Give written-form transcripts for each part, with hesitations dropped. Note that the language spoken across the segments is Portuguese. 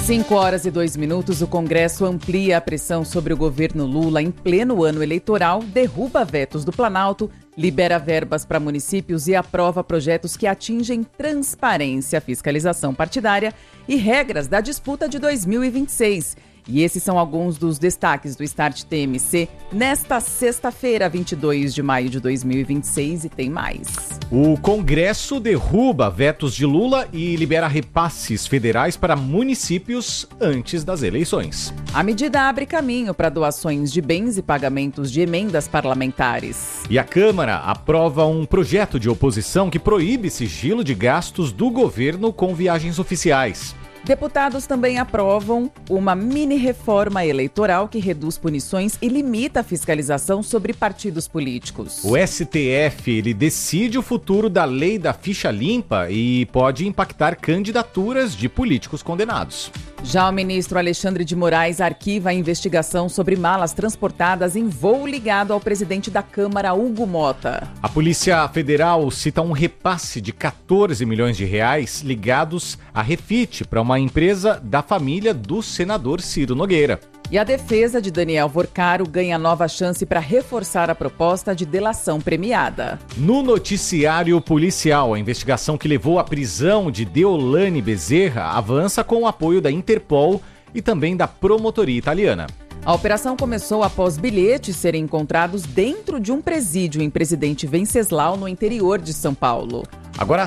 5h02, o Congresso amplia a pressão sobre o governo Lula em pleno ano eleitoral, derruba vetos do Planalto, libera verbas para municípios e aprova projetos que atingem transparência, fiscalização partidária e regras da disputa de 2026. E esses são alguns dos destaques do Start TMC nesta sexta-feira, 22 de maio de 2026, e tem mais. O Congresso derruba vetos de Lula e libera repasses federais para municípios antes das eleições. A medida abre caminho para doações de bens e pagamentos de emendas parlamentares. E a Câmara aprova um projeto de oposição que proíbe sigilo de gastos do governo com viagens oficiais. Deputados também aprovam uma mini-reforma eleitoral que reduz punições e limita a fiscalização sobre partidos políticos. O STF ele decide o futuro da lei da ficha limpa e pode impactar candidaturas de políticos condenados. Já o ministro Alexandre de Moraes arquiva a investigação sobre malas transportadas em voo ligado ao presidente da Câmara, Hugo Mota. A Polícia Federal cita um repasse de 14 milhões de reais ligados à Refit para uma empresa da família do senador Ciro Nogueira. E a defesa de Daniel Vorcaro ganha nova chance para reforçar a proposta de delação premiada. No noticiário policial, a investigação que levou à prisão de Deolane Bezerra avança com o apoio da Interpol e também da promotoria italiana. A operação começou após bilhetes serem encontrados dentro de um presídio em Presidente Venceslau, no interior de São Paulo. Agora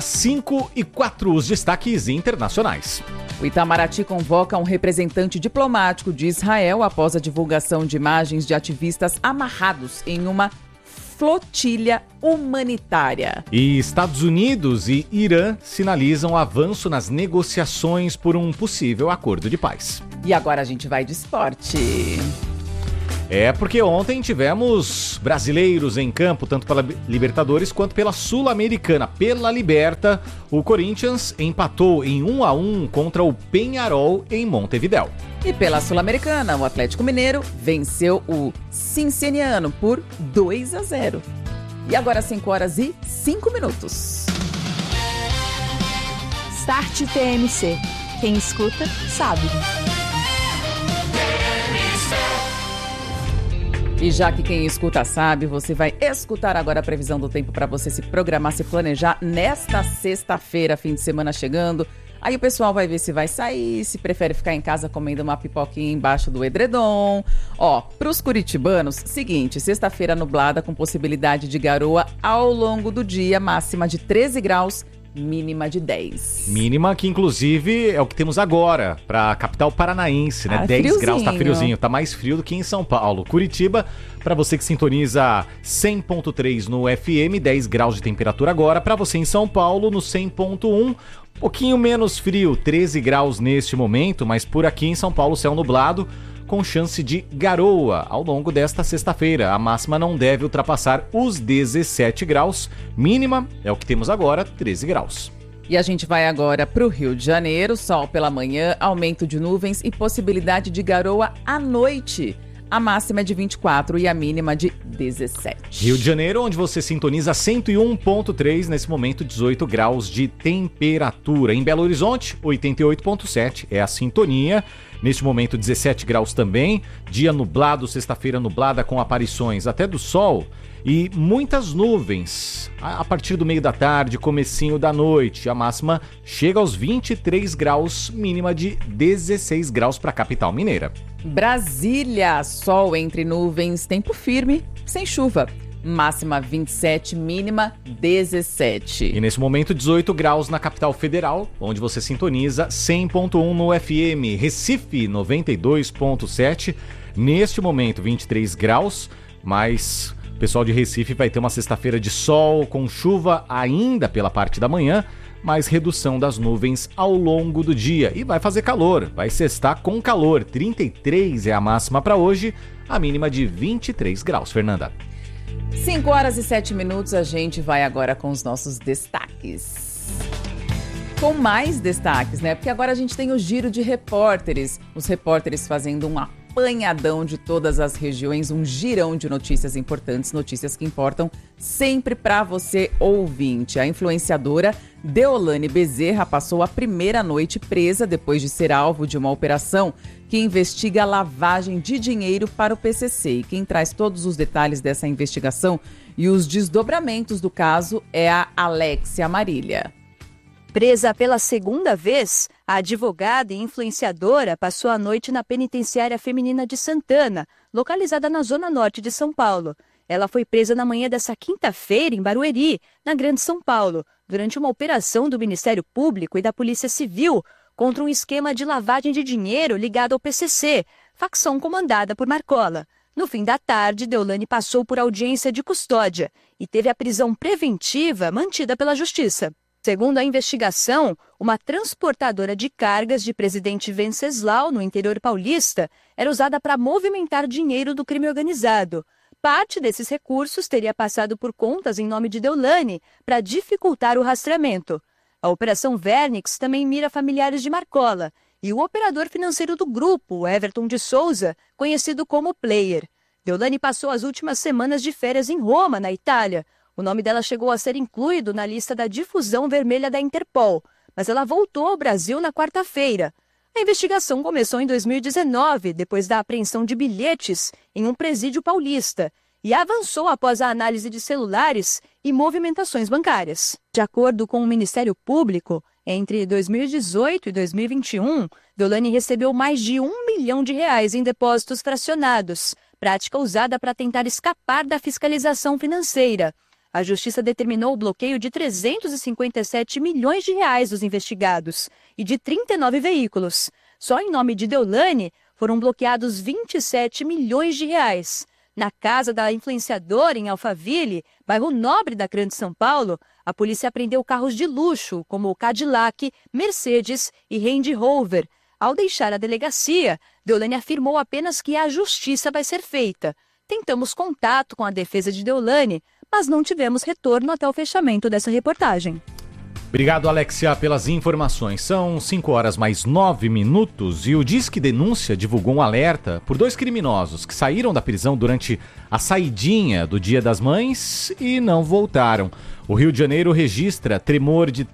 5h04, os destaques internacionais. O Itamaraty convoca um representante diplomático de Israel após a divulgação de imagens de ativistas amarrados em uma flotilha humanitária. E Estados Unidos e Irã sinalizam avanço nas negociações por um possível acordo de paz. E agora a gente vai de esporte. Porque ontem tivemos brasileiros em campo, tanto pela Libertadores quanto pela Sul-Americana. Pela Liberta, o Corinthians empatou em 1-1 contra o Peñarol em Montevidéu. E pela Sul-Americana, o Atlético Mineiro venceu o Cincinnati por 2-0. E agora 5h05. Start TMC. Quem escuta, sabe. E já que quem escuta sabe, você vai escutar agora a previsão do tempo para você se programar, se planejar nesta sexta-feira, fim de semana chegando. Aí o pessoal vai ver se vai sair, se prefere ficar em casa comendo uma pipoquinha embaixo do edredom. Para os curitibanos, seguinte, sexta-feira nublada com possibilidade de garoa ao longo do dia, máxima de 13 graus. Mínima de 10. Mínima que, inclusive, é o que temos agora para a capital paranaense, né? 10 friozinho. graus, tá friozinho, tá mais frio do que em São Paulo. Curitiba, para você que sintoniza 100.3 no FM, 10 graus de temperatura agora. Para você em São Paulo, no 100.1, um pouquinho menos frio, 13 graus neste momento, mas por aqui em São Paulo, céu nublado, com chance de garoa ao longo desta sexta-feira. A máxima não deve ultrapassar os 17 graus. Mínima é o que temos agora, 13 graus. E a gente vai agora para o Rio de Janeiro. Sol pela manhã, aumento de nuvens e possibilidade de garoa à noite. A máxima é de 24 e a mínima de 17. Rio de Janeiro, onde você sintoniza 101.3, nesse momento 18 graus de temperatura. Em Belo Horizonte, 88.7 é a sintonia. Neste momento 17 graus também. Dia nublado, sexta-feira nublada com aparições até do sol e muitas nuvens. A partir do meio da tarde, comecinho da noite, a máxima chega aos 23 graus, mínima de 16 graus para a capital mineira. Brasília, sol entre nuvens, tempo firme, sem chuva. Máxima 27, mínima 17. E nesse momento 18 graus na capital federal, onde você sintoniza 100.1 no FM. Recife 92.7, neste momento 23 graus, mas o pessoal de Recife vai ter uma sexta-feira de sol com chuva ainda pela parte da manhã, mas redução das nuvens ao longo do dia. E vai fazer calor, vai sextar com calor. 33 é a máxima para hoje, a mínima de 23 graus. Fernanda. 5h07, a gente vai agora com os nossos destaques. Com mais destaques, né? Porque agora a gente tem o giro de repórteres. Os repórteres fazendo um apanhadão de todas as regiões, um girão de notícias importantes, notícias que importam sempre para você, ouvinte. A influenciadora Deolane Bezerra passou a primeira noite presa depois de ser alvo de uma operação que investiga a lavagem de dinheiro para o PCC. E quem traz todos os detalhes dessa investigação e os desdobramentos do caso é a Alexia Marília. Presa pela segunda vez, a advogada e influenciadora passou a noite na penitenciária feminina de Santana, localizada na zona norte de São Paulo. Ela foi presa na manhã dessa quinta-feira em Barueri, na Grande São Paulo, durante uma operação do Ministério Público e da Polícia Civil contra um esquema de lavagem de dinheiro ligado ao PCC, facção comandada por Marcola. No fim da tarde, Deolane passou por audiência de custódia e teve a prisão preventiva mantida pela Justiça. Segundo a investigação, uma transportadora de cargas de Presidente Venceslau, no interior paulista, era usada para movimentar dinheiro do crime organizado. Parte desses recursos teria passado por contas em nome de Deolane para dificultar o rastreamento. A Operação Vernix também mira familiares de Marcola e o operador financeiro do grupo, Everton de Souza, conhecido como Player. Deolane passou as últimas semanas de férias em Roma, na Itália. O nome dela chegou a ser incluído na lista da difusão vermelha da Interpol, mas ela voltou ao Brasil na quarta-feira. A investigação começou em 2019, depois da apreensão de bilhetes em um presídio paulista, e avançou após a análise de celulares e movimentações bancárias. De acordo com o Ministério Público, entre 2018 e 2021, Deolane recebeu mais de R$1 milhão em depósitos fracionados, prática usada para tentar escapar da fiscalização financeira. A Justiça determinou o bloqueio de R$357 milhões dos investigados e de 39 veículos. Só em nome de Deolane foram bloqueados R$27 milhões. Na casa da influenciadora em Alphaville, bairro nobre da Grande São Paulo, a polícia apreendeu carros de luxo, como o Cadillac, Mercedes e Range Rover. Ao deixar a delegacia, Deolane afirmou apenas que a justiça vai ser feita. Tentamos contato com a defesa de Deolane, mas não tivemos retorno até o fechamento dessa reportagem. Obrigado, Alexia, pelas informações. São 5h09 e o Disque Denúncia divulgou um alerta por 2 criminosos que saíram da prisão durante a saidinha do Dia das Mães e não voltaram. O Rio de Janeiro registra tremor de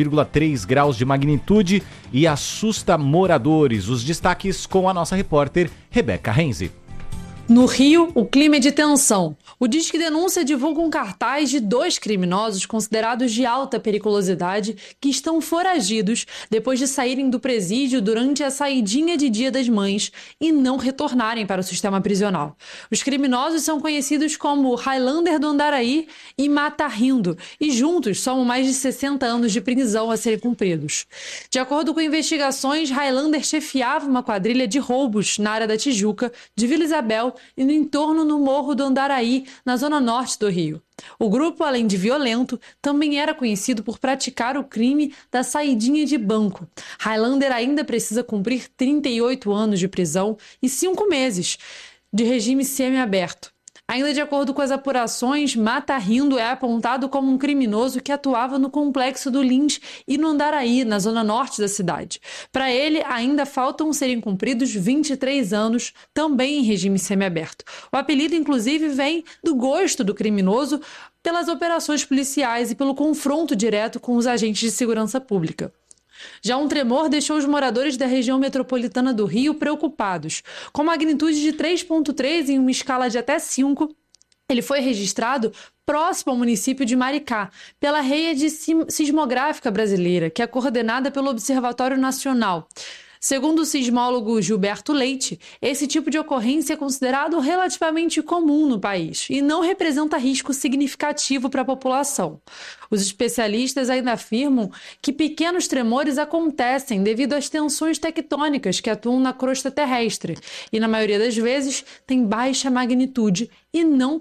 3,3 graus de magnitude e assusta moradores. Os destaques com a nossa repórter Rebeca Renzi. No Rio, o clima é de tensão. O Disque Denúncia divulga um cartaz de 2 criminosos considerados de alta periculosidade que estão foragidos depois de saírem do presídio durante a saidinha de Dia das Mães e não retornarem para o sistema prisional. Os criminosos são conhecidos como Highlander do Andaraí e Mata Rindo e juntos somam mais de 60 anos de prisão a serem cumpridos. De acordo com investigações, Highlander chefiava uma quadrilha de roubos na área da Tijuca, de Vila Isabel e no entorno no Morro do Andaraí, na zona norte do Rio. O grupo, além de violento, também era conhecido por praticar o crime da saidinha de banco. Highlander ainda precisa cumprir 38 anos de prisão e 5 meses de regime semiaberto. Ainda de acordo com as apurações, Mata Rindo é apontado como um criminoso que atuava no complexo do Lins e no Andaraí, na zona norte da cidade. Para ele, ainda faltam serem cumpridos 23 anos, também em regime semiaberto. O apelido, inclusive, vem do gosto do criminoso pelas operações policiais e pelo confronto direto com os agentes de segurança pública. Já um tremor deixou os moradores da região metropolitana do Rio preocupados. Com magnitude de 3,3 em uma escala de até 5, ele foi registrado próximo ao município de Maricá, pela Rede Sismográfica Brasileira, que é coordenada pelo Observatório Nacional. Segundo o sismólogo Gilberto Leite, esse tipo de ocorrência é considerado relativamente comum no país e não representa risco significativo para a população. Os especialistas ainda afirmam que pequenos tremores acontecem devido às tensões tectônicas que atuam na crosta terrestre e, na maioria das vezes, tem baixa magnitude e não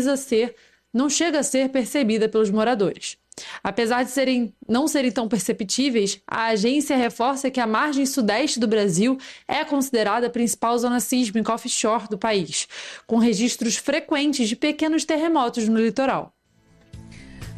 chega a ser percebida pelos moradores. Apesar de não serem tão perceptíveis, a agência reforça que a margem sudeste do Brasil é considerada a principal zona sísmica offshore do país, com registros frequentes de pequenos terremotos no litoral.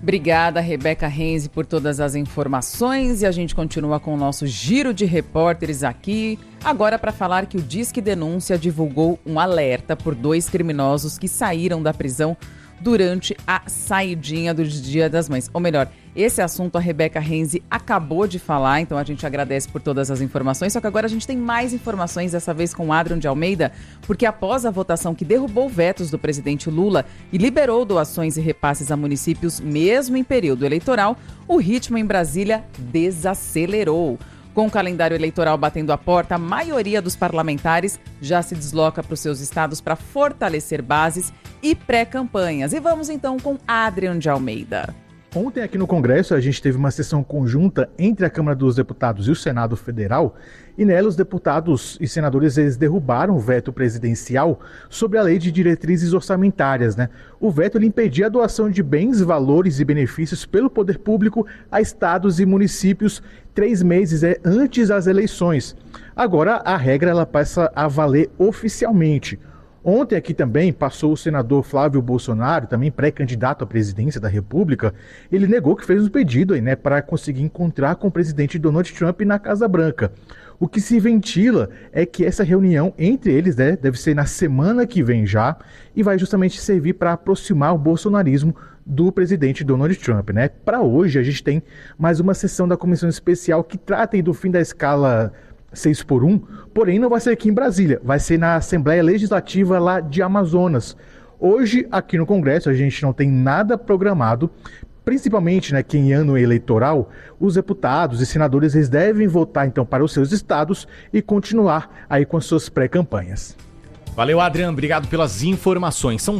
Obrigada, Rebeca Renzi, por todas as informações, e a gente continua com o nosso giro de repórteres aqui, agora para falar que o Disque Denúncia divulgou um alerta por 2 criminosos que saíram da prisão durante a saidinha do Dia das Mães. Ou melhor, esse assunto a Rebeca Renzi acabou de falar, então a gente agradece por todas as informações, só que agora a gente tem mais informações, dessa vez com o Adrian de Almeida, porque após a votação que derrubou vetos do presidente Lula e liberou doações e repasses a municípios mesmo em período eleitoral, o ritmo em Brasília desacelerou. Com o calendário eleitoral batendo a porta, a maioria dos parlamentares já se desloca para os seus estados para fortalecer bases e pré-campanhas. E vamos então com Adrian de Almeida. Ontem aqui no Congresso a gente teve uma sessão conjunta entre a Câmara dos Deputados e o Senado Federal, e nela os deputados e senadores eles derrubaram o veto presidencial sobre a Lei de Diretrizes Orçamentárias, né? O veto ele impedia a doação de bens, valores e benefícios pelo poder público a estados e municípios 3 meses antes das eleições. Agora a regra ela passa a valer oficialmente. Ontem aqui também passou o senador Flávio Bolsonaro, também pré-candidato à presidência da República. Ele negou que fez um pedido para conseguir encontrar com o presidente Donald Trump na Casa Branca. O que se ventila é que essa reunião entre eles deve ser na semana que vem já e vai justamente servir para aproximar o bolsonarismo do presidente Donald Trump, né? Para hoje a gente tem mais uma sessão da Comissão Especial que trata do fim da escala 6x1, porém não vai ser aqui em Brasília, vai ser na Assembleia Legislativa lá de Amazonas. Hoje, aqui no Congresso, a gente não tem nada programado, principalmente que em ano eleitoral, os deputados e senadores eles devem voltar então para os seus estados e continuar aí com as suas pré-campanhas. Valeu, Adrian, obrigado pelas informações. São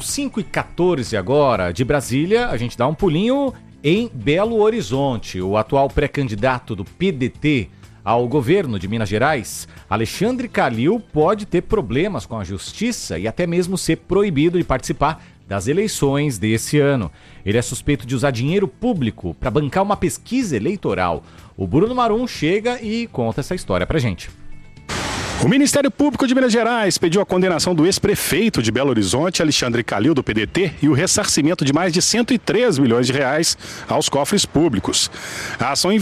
5h14 agora. De Brasília, a gente dá um pulinho em Belo Horizonte. O atual pré-candidato do PDT ao governo de Minas Gerais, Alexandre Calil, pode ter problemas com a justiça e até mesmo ser proibido de participar das eleições desse ano. Ele é suspeito de usar dinheiro público para bancar uma pesquisa eleitoral. O Bruno Marum chega e conta essa história pra gente. O Ministério Público de Minas Gerais pediu a condenação do ex-prefeito de Belo Horizonte, Alexandre Calil, do PDT, e o ressarcimento de mais de R$103 milhões aos cofres públicos. A ação